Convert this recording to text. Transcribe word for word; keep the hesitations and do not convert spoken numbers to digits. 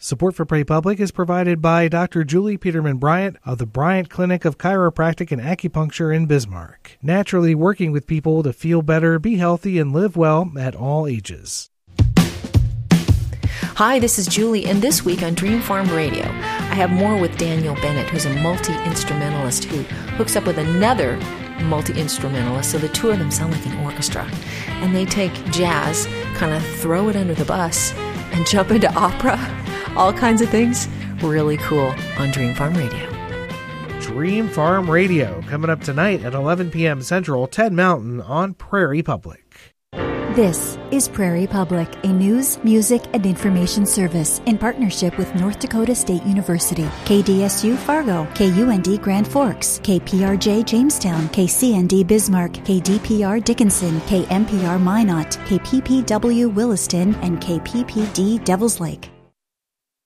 Support for Prairie Public is provided by Doctor Julie Peterman Bryant of the Bryant Clinic of Chiropractic and Acupuncture in Bismarck, naturally working with people to feel better, be healthy, and live well at all ages. Hi, this is Julie, and this week on Dream Farm Radio, I have more with Daniel Bennett, who's a multi-instrumentalist who hooks up with another multi-instrumentalist, so the two of them sound like an orchestra. And they take jazz, kind of throw it under the bus, and jump into opera, all kinds of things. Really cool on Dream Farm Radio. Dream Farm Radio, coming up tonight at eleven p.m. Central, ten Mountain on Prairie Public. This is Prairie Public, a news, music, and information service in partnership with North Dakota State University, K D S U Fargo, K U N D Grand Forks, K P R J Jamestown, K C N D Bismarck, K D P R Dickinson, K M P R Minot, K P P W Williston, and K P P D Devils Lake.